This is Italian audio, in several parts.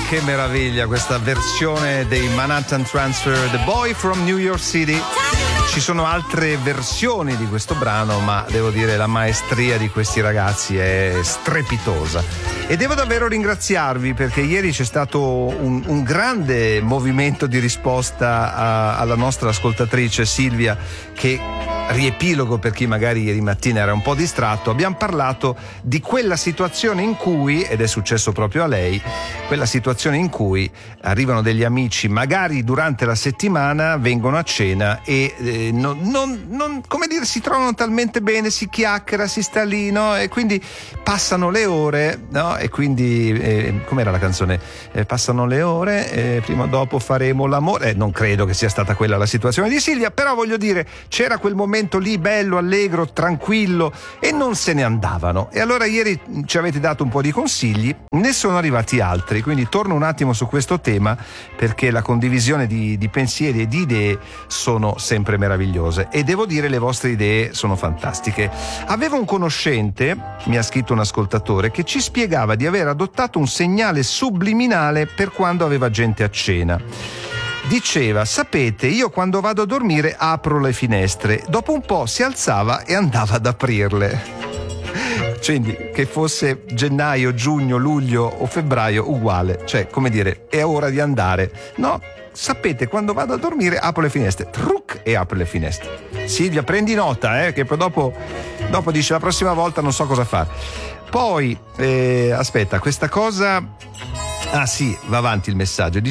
che meraviglia questa versione dei Manhattan Transfer, The Boy from New York City. Ci sono altre versioni di questo brano, ma devo dire la maestria di questi ragazzi è strepitosa. E devo davvero ringraziarvi perché ieri c'è stato un grande movimento di risposta alla nostra ascoltatrice Silvia, che riepilogo per chi magari ieri mattina era un po' distratto. Abbiamo parlato di quella situazione in cui, ed è successo proprio a lei, quella situazione in cui arrivano degli amici magari durante la settimana, vengono a cena e non come dire, si trovano talmente bene, si chiacchiera, si sta lì, no? E quindi passano le ore, no? E quindi com'era la canzone? Passano le ore, prima o dopo faremo l'amore. Non credo che sia stata quella la situazione di Silvia, però voglio dire, c'era quel momento lì bello, allegro, tranquillo, e non se ne andavano. E allora ieri ci avete dato un po' di consigli, ne sono arrivati altri, quindi torno un attimo su questo tema perché la condivisione di pensieri e di idee sono sempre meravigliose e devo dire le vostre idee sono fantastiche. Avevo un conoscente, mi ha scritto un ascoltatore, che ci spiegava di aver adottato un segnale subliminale per quando aveva gente a cena. Diceva: sapete, io quando vado a dormire apro le finestre, dopo un po' si alzava e andava ad aprirle. Quindi che fosse gennaio, giugno, luglio o febbraio, uguale, cioè come dire, è ora di andare. No, sapete, quando vado a dormire apro le finestre, truc, e apro le finestre. Silvia, prendi nota, che poi dopo dice la prossima volta non so cosa fare. Poi aspetta, questa cosa. Ah sì, va avanti il messaggio.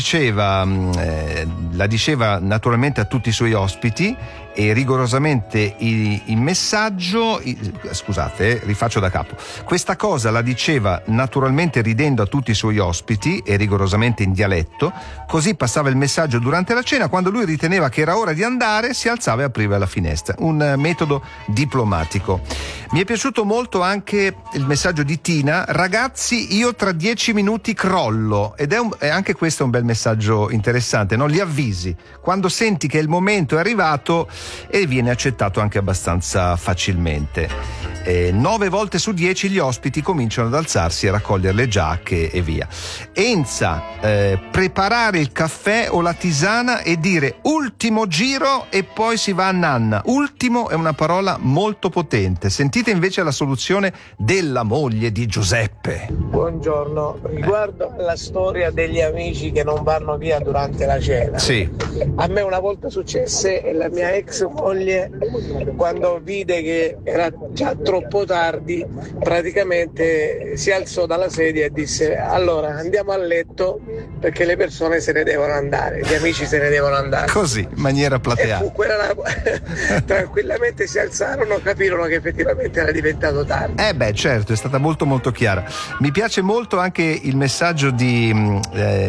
La diceva naturalmente a tutti i suoi ospiti e rigorosamente il messaggio, scusate, rifaccio da capo. Questa cosa la diceva naturalmente ridendo a tutti i suoi ospiti e rigorosamente in dialetto, così passava il messaggio durante la cena. Quando lui riteneva che era ora di andare, si alzava e apriva la finestra. Un metodo diplomatico. Mi è piaciuto molto anche il messaggio di Tina: ragazzi, io tra 10 minuti crollo. Ed è anche questo un bel messaggio interessante, no? Li avvisi quando senti che il momento è arrivato e viene accettato anche abbastanza facilmente. 9 volte su 10 gli ospiti cominciano ad alzarsi e raccogliere le giacche e via. Enza, preparare il caffè o la tisana e dire ultimo giro e poi si va a nanna. Ultimo è una parola molto potente. Sentite invece la soluzione della moglie di Giuseppe. Buongiorno, riguardo alla storia degli amici che non vanno via durante la cena. Sì. A me una volta successe e la mia ex moglie, quando vide che era già troppo tardi, praticamente si alzò dalla sedia e disse: allora andiamo a letto perché le persone se ne devono andare, gli amici se ne devono andare. Così, in maniera plateale. E fu quella tranquillamente si alzarono, capirono che effettivamente era diventato tardi. Certo, è stata molto molto chiara. Mi piace molto anche il messaggio di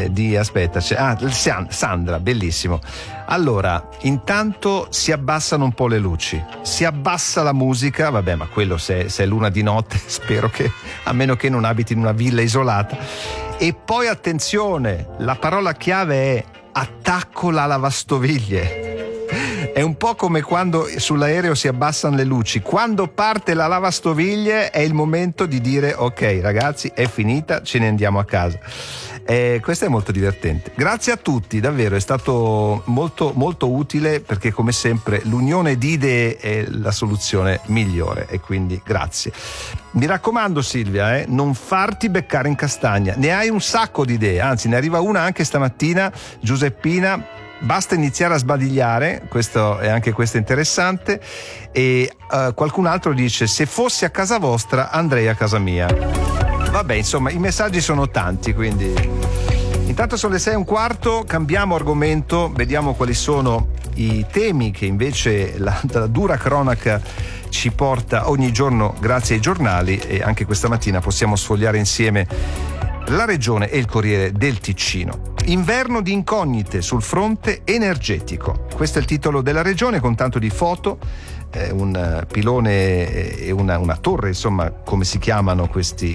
Sandra, bellissimo. Allora, intanto si abbassano un po' le luci, si abbassa la musica, vabbè, ma quello se è l'una di notte, spero che, a meno che non abiti in una villa isolata. E poi attenzione, la parola chiave è attacco la lavastoviglie. È un po' come quando sull'aereo si abbassano le luci. Quando parte la lavastoviglie è il momento di dire ok ragazzi, è finita, ce ne andiamo a casa. Questo è molto divertente. Grazie a tutti, davvero è stato molto molto utile, perché come sempre l'unione di idee è la soluzione migliore, e quindi grazie. Mi raccomando Silvia, non farti beccare in castagna, ne hai un sacco di idee, anzi ne arriva una anche stamattina, Giuseppina. Basta iniziare a sbadigliare, questo è interessante. E qualcun altro dice: se fossi a casa vostra andrei a casa mia. Vabbè, insomma, i messaggi sono tanti, quindi intanto sono le 6:15, cambiamo argomento, vediamo quali sono i temi che invece la dura cronaca ci porta ogni giorno grazie ai giornali, e anche questa mattina possiamo sfogliare insieme La Regione e il Corriere del Ticino. Inverno di incognite sul fronte energetico. Questo è il titolo della Regione, con tanto di foto, un pilone e una torre, insomma, come si chiamano queste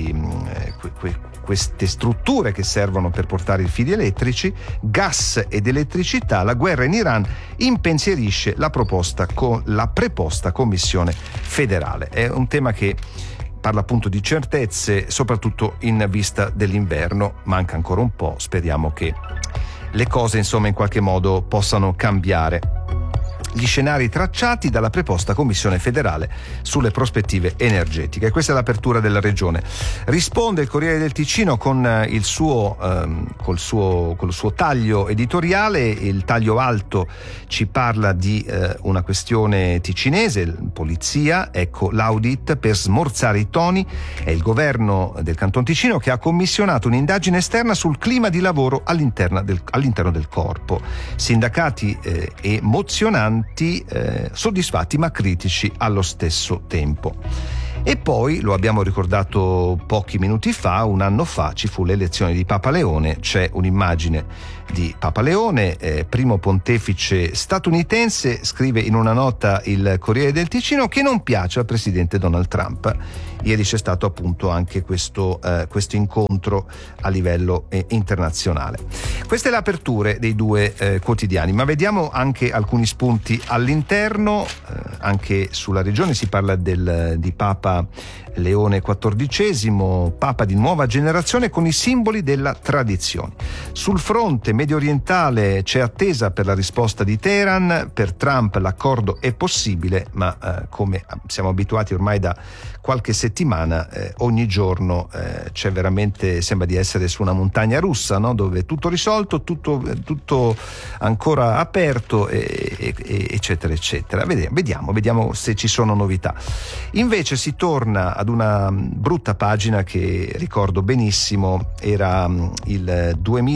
strutture che servono per portare i fili elettrici, gas ed elettricità. La guerra in Iran impensierisce la preposta commissione federale. È un tema che parla appunto di certezze, soprattutto in vista dell'inverno. Manca ancora un po', speriamo che le cose insomma in qualche modo possano cambiare. Gli scenari tracciati dalla preposta Commissione federale sulle prospettive energetiche. Questa è l'apertura della regione. Risponde il Corriere del Ticino con il suo taglio editoriale. Il taglio alto ci parla di una questione ticinese, polizia. Ecco l'audit per smorzare i toni. È il governo del Canton Ticino che ha commissionato un'indagine esterna sul clima di lavoro all'interno del corpo. Sindacati e mozionanti soddisfatti ma critici allo stesso tempo. E poi, lo abbiamo ricordato pochi minuti fa, un anno fa ci fu l'elezione di Papa Leone. C'è un'immagine di Papa Leone, primo pontefice statunitense. Scrive in una nota il Corriere del Ticino che non piace al presidente Donald Trump. Ieri c'è stato appunto anche questo incontro a livello internazionale. Queste le aperture dei due quotidiani, ma vediamo anche alcuni spunti all'interno. Anche sulla regione si parla di Papa Leone XIV, Papa di nuova generazione con i simboli della tradizione. Sul fronte medio orientale c'è attesa per la risposta di Teheran. Per Trump l'accordo è possibile, ma come siamo abituati ormai da qualche settimana, ogni giorno c'è veramente, sembra di essere su una montagna russa, no? Dove tutto risolto, tutto ancora aperto, eccetera eccetera. Vediamo se ci sono novità. Invece si torna ad una brutta pagina che ricordo benissimo. Era il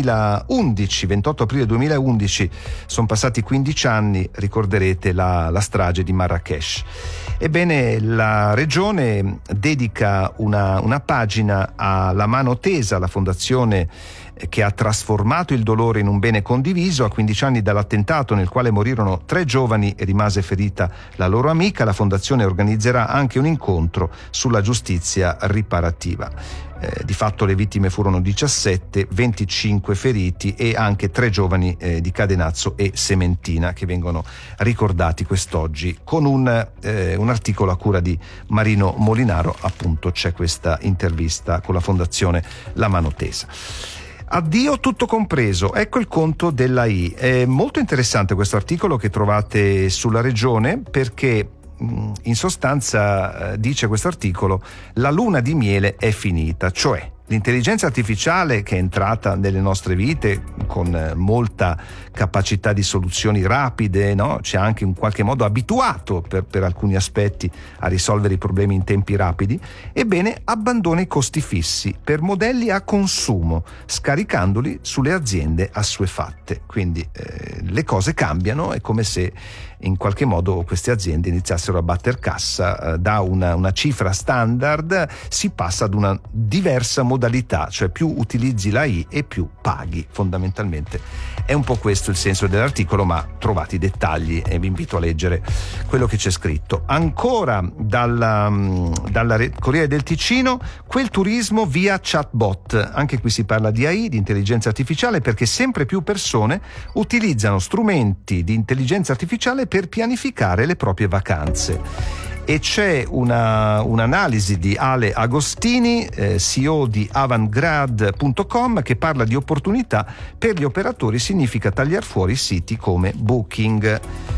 2011, 28 aprile 2011, sono passati 15 anni, ricorderete la strage di Marrakesh. Ebbene, la regione dedica una pagina alla Mano Tesa, la fondazione che ha trasformato il dolore in un bene condiviso. A 15 anni dall'attentato nel quale morirono 3 giovani e rimase ferita la loro amica, la fondazione organizzerà anche un incontro sulla giustizia riparativa. Di fatto le vittime furono 17, 25 feriti e anche 3 giovani di Cadenazzo e Sementina che vengono ricordati quest'oggi. Con un articolo a cura di Marino Molinaro, appunto, c'è questa intervista con la fondazione La Mano Tesa. Addio tutto compreso, ecco il conto dell'AI. È molto interessante questo articolo che trovate sulla regione, perché in sostanza dice questo articolo: la luna di miele è finita, cioè l'intelligenza artificiale che è entrata nelle nostre vite con molta capacità di soluzioni rapide, no? Ci ha anche in qualche modo abituato per alcuni aspetti a risolvere i problemi in tempi rapidi. Ebbene, abbandona i costi fissi per modelli a consumo, scaricandoli sulle aziende assuefatte. Quindi le cose cambiano, è come se in qualche modo queste aziende iniziassero a batter cassa. Da una cifra standard si passa ad una diversa modalità, cioè più utilizzi l'AI e più paghi. Fondamentalmente è un po' questo il senso dell'articolo, ma trovate i dettagli e vi invito a leggere quello che c'è scritto. Ancora dalla Corriere del Ticino, quel turismo via chatbot. Anche qui si parla di AI, di intelligenza artificiale, perché sempre più persone utilizzano strumenti di intelligenza artificiale per pianificare le proprie vacanze. E c'è un'analisi di Ale Agostini, CEO di avantgrad.com, che parla di opportunità per gli operatori, significa tagliare fuori siti come Booking.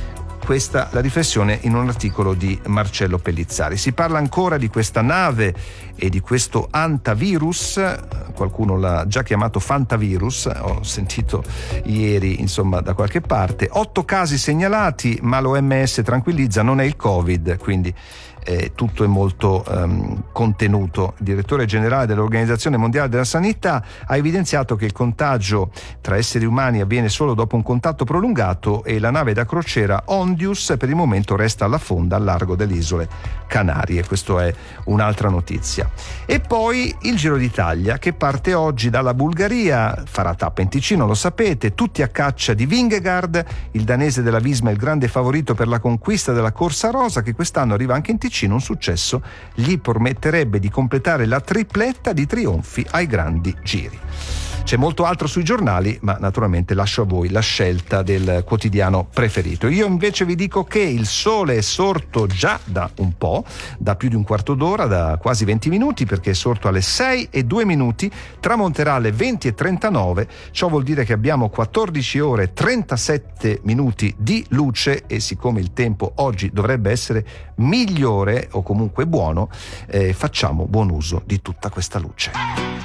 Questa la riflessione in un articolo di Marcello Pellizzari. Si parla ancora di questa nave e di questo antavirus, qualcuno l'ha già chiamato fantavirus, ho sentito ieri insomma da qualche parte. 8 casi segnalati, ma l'OMS tranquillizza, non è il Covid, quindi tutto è molto contenuto. Il direttore generale dell'Organizzazione Mondiale della Sanità ha evidenziato che il contagio tra esseri umani avviene solo dopo un contatto prolungato e la nave da crociera Ondius per il momento resta alla fonda al largo delle isole Canarie. Questa è un'altra notizia. E poi il Giro d'Italia che parte oggi dalla Bulgaria, farà tappa in Ticino, lo sapete, tutti a caccia di Vingegaard, il danese della Visma, il grande favorito per la conquista della Corsa Rosa, che quest'anno arriva anche in Ticino. Un successo gli permetterebbe di completare la tripletta di trionfi ai grandi giri. C'è molto altro sui giornali, ma naturalmente lascio a voi la scelta del quotidiano preferito. Io invece vi dico che il sole è sorto già da un po', da più di un quarto d'ora, da quasi 20 minuti, perché è sorto alle 6:02, tramonterà alle 20:39. Ciò vuol dire che abbiamo 14 ore e 37 minuti di luce, e siccome il tempo oggi dovrebbe essere migliore o comunque buono, facciamo buon uso di tutta questa luce.